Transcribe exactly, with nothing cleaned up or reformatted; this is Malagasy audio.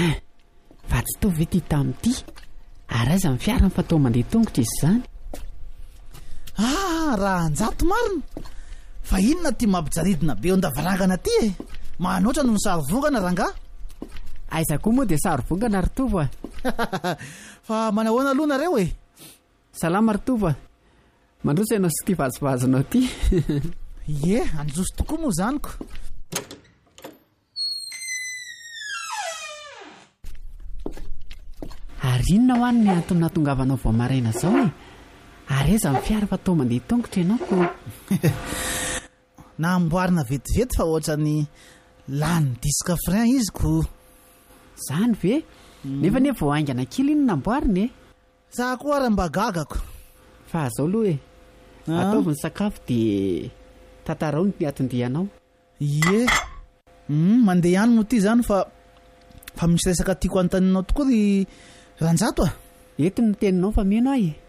fa tsy tovy ve ty tamin'ity ary aiza ny fiara ny fatao mandeha tongotra izy zany. Ah, raha anjato marina fa inona ty mampijaridina be ondavarangana ty e, manoatra no ny sarivongana rangaha. Aiza koa moa dia sarivongana Ritovo a. Fa manahoana aloha nareo e? Salama Ritovo a, mandroso ianao sy ty vazovazonao ty. Ie, anjoso tokoa moa zaniko. Ary inona ho any ny antony nahatongavanao vao maraina zao e? Ary aiza ny fiara fatao mandeha tongotra ianao ko? Namboarina vetivety fa ohatrany lany disque frein izy ko. Zany ve? Nefa ne vao aingana kely iny namboarina e? Za koa ary mba gagako. Fa azao aloha e, ataovy ny sakafo dia tantarao ny atondianao. Ie, mm, mandeha ihany moa ty zany fa fa misy resaka tiako antaninao tokoa ry Ranjato a. Eto ny teninao fa meno ahy.